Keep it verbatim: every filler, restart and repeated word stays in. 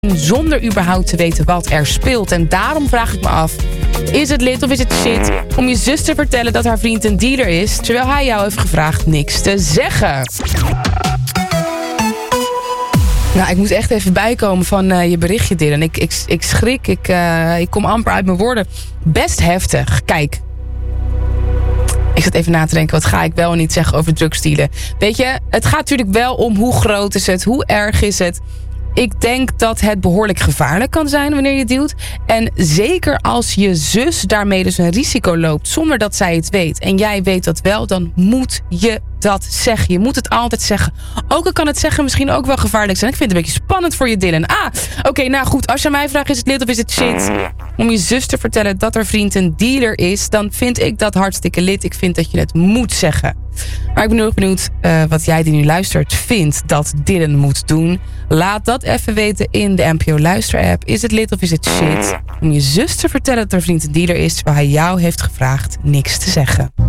zonder überhaupt te weten wat er speelt. En daarom vraag ik me af, is het lid of is het shit om je zus te vertellen dat haar vriend een dealer is, terwijl hij jou heeft gevraagd niks te zeggen? Nou, ik moet echt even bijkomen van uh, je berichtje, Dylan. Ik, ik, ik schrik, ik, uh, ik kom amper uit mijn woorden. Best heftig. Kijk, ik zat even na te denken, wat ga ik wel en niet zeggen over drugsdealen? Weet je, het gaat natuurlijk wel om hoe groot is het, hoe erg is het. Ik denk dat het behoorlijk gevaarlijk kan zijn wanneer je dealt. En zeker als je zus daarmee dus een risico loopt zonder dat zij het weet. En jij weet dat wel, dan moet je dat zeggen. Je moet het altijd zeggen. Ook al kan het zeggen misschien ook wel gevaarlijk zijn. Ik vind het een beetje spannend voor je, Dylan. Ah, oké, okay, nou goed. Als je mij vraagt, is het lid of is het shit om je zus te vertellen dat haar vriend een dealer is, dan vind ik dat hartstikke lid. Ik vind dat je het moet zeggen. Maar ik ben ook benieuwd uh, wat jij die nu luistert vindt dat Dylan moet doen. Laat dat even weten in de N P O Luister app. Is het lid of is het shit om je zus te vertellen dat haar vriend een dealer is, terwijl hij jou heeft gevraagd niks te zeggen?